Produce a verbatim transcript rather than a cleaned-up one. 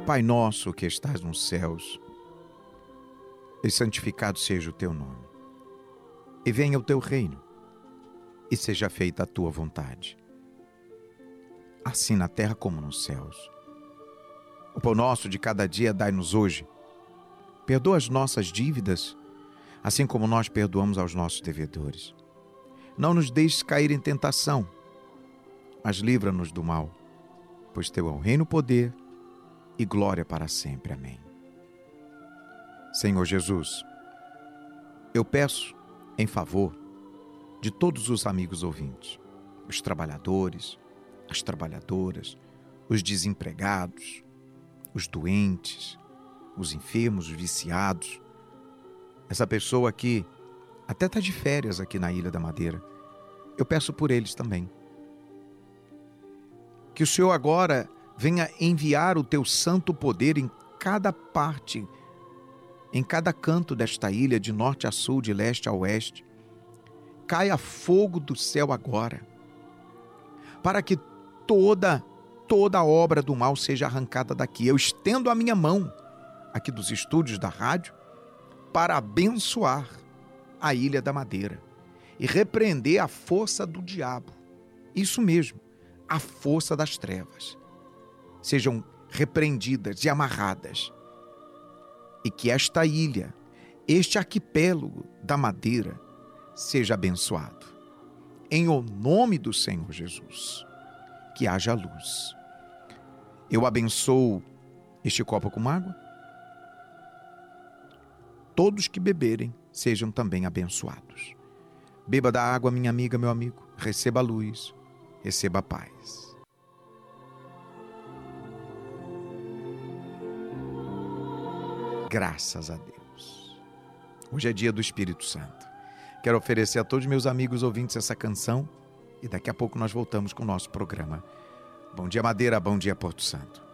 Pai nosso que estás nos céus, e santificado seja o teu nome. E venha o teu reino, e seja feita a tua vontade, assim na terra como nos céus. O pão nosso de cada dia dai-nos hoje. Perdoa as nossas dívidas, assim como nós perdoamos aos nossos devedores. Não nos deixes cair em tentação, mas livra-nos do mal, pois teu é o reino, o poder e glória para sempre. Amém. Senhor Jesus, eu peço em favor de todos os amigos ouvintes, os trabalhadores, as trabalhadoras, os desempregados, os doentes, os enfermos, os viciados, essa pessoa que até está de férias aqui na Ilha da Madeira, eu peço por eles também. Que o Senhor agora venha enviar o teu santo poder em cada parte, em cada canto desta ilha, de norte a sul, de leste a oeste. Caia fogo do céu agora, para que toda, toda a obra do mal seja arrancada daqui. Eu estendo a minha mão aqui dos estúdios da rádio para abençoar a Ilha da Madeira e repreender a força do diabo. Isso mesmo, a força das trevas. Sejam repreendidas e amarradas. E que esta ilha, este arquipélago da Madeira, seja abençoado. Em o nome do Senhor Jesus, que haja luz. Eu abençoo este copo com água. Todos que beberem sejam também abençoados. Beba da água, minha amiga, meu amigo. Receba a luz, receba a paz. Graças a Deus. Hoje é dia do Espírito Santo. Quero oferecer a todos meus amigos ouvintes essa canção e daqui a pouco nós voltamos com o nosso programa. Bom dia, Madeira. Bom dia, Porto Santo.